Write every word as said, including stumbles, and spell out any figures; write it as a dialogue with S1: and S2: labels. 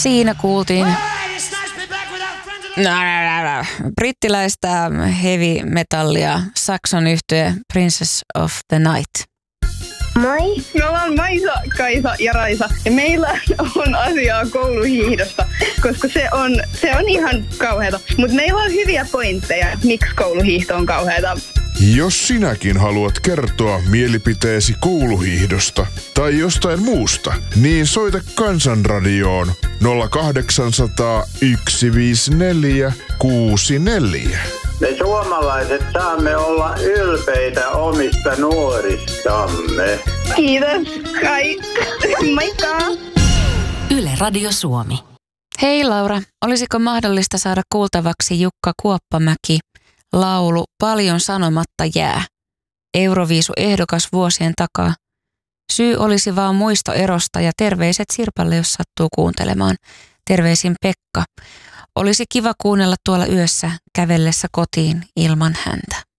S1: Siinä kuultiin brittiläistä heavy metallia, Saxon yhtye Princess of the Night.
S2: Moi. Me ollaan Maisa, Kaisa ja Raisa ja meillä on asiaa kouluhiihdosta, koska se on, se on ihan kauheata. Mutta meillä on hyviä pointteja, miksi kouluhiihto on kauheata.
S3: Jos sinäkin haluat kertoa mielipiteesi kouluhiihdosta tai jostain muusta, niin soita Kansanradioon nolla kahdeksansataa yksi viisi neljä kuusi neljä.
S4: Me suomalaiset saamme olla ylpeitä omista nuoristamme.
S2: Kiitos. Kai. Moikka.
S5: Yle Radio Suomi.
S1: Hei Laura, olisiko mahdollista saada kuultavaksi Jukka Kuoppamäki laulu Paljon sanomatta jää? Euroviisu-ehdokas vuosien takaa. Syy olisi vaan muisto erosta ja terveiset Sirpalle, jos sattuu kuuntelemaan. Terveisin Pekka. Olisi kiva kuunnella tuolla yössä kävellessä kotiin ilman häntä.